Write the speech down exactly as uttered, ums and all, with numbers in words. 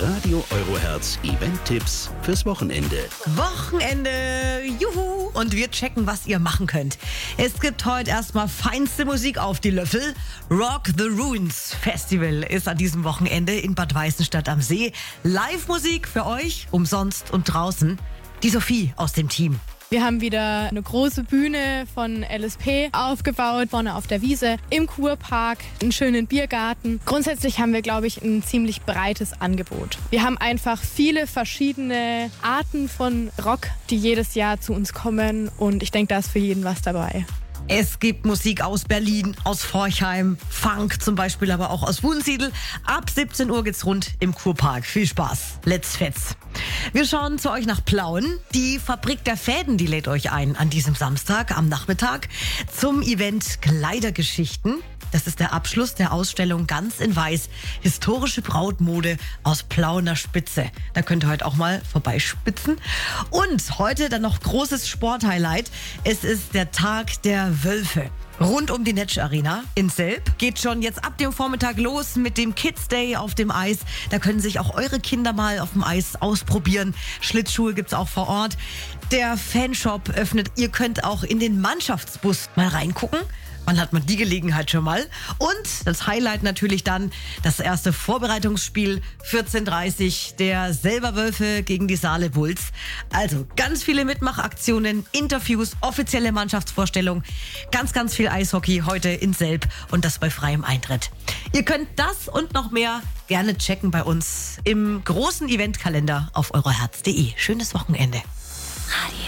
Radio Eurohertz Event-Tipps fürs Wochenende. Wochenende, juhu! Und wir checken, was ihr machen könnt. Es gibt heute erstmal feinste Musik auf die Löffel. Rock the Ruins Festival ist an diesem Wochenende in Bad Weißenstadt am See. Live-Musik für euch, umsonst und draußen. Die Sophie aus dem Team. Wir haben wieder eine große Bühne von L S P aufgebaut, vorne auf der Wiese, im Kurpark, einen schönen Biergarten. Grundsätzlich haben wir, glaube ich, ein ziemlich breites Angebot. Wir haben einfach viele verschiedene Arten von Rock, die jedes Jahr zu uns kommen, und ich denke, da ist für jeden was dabei. Es gibt Musik aus Berlin, aus Forchheim, Funk zum Beispiel, aber auch aus Wunsiedel. Ab siebzehn Uhr geht's rund im Kurpark. Viel Spaß. Let's fetz. Wir schauen zu euch nach Plauen. Die Fabrik der Fäden, die lädt euch ein an diesem Samstag am Nachmittag zum Event Kleidergeschichten. Das ist der Abschluss der Ausstellung Ganz in Weiß. Historische Brautmode aus Plauener Spitze. Da könnt ihr heute auch mal vorbeispitzen. Und heute dann noch großes Sporthighlight. Es ist der Tag der Wölfe. Rund um die Netsch Arena in Selb geht schon jetzt ab dem Vormittag los mit dem Kids Day auf dem Eis. Da können sich auch eure Kinder mal auf dem Eis ausprobieren. Schlittschuhe gibt's auch vor Ort. Der Fanshop öffnet. Ihr könnt auch in den Mannschaftsbus mal reingucken. Wann hat man die Gelegenheit schon mal? Und das Highlight natürlich dann das erste Vorbereitungsspiel, vierzehn Uhr dreißig, der Selberwölfe gegen die Saale Bulls. Also ganz viele Mitmachaktionen, Interviews, offizielle Mannschaftsvorstellung, ganz, ganz viel Eishockey heute in Selb und das bei freiem Eintritt. Ihr könnt das und noch mehr gerne checken bei uns im großen Eventkalender auf euroherz punkt de. Schönes Wochenende.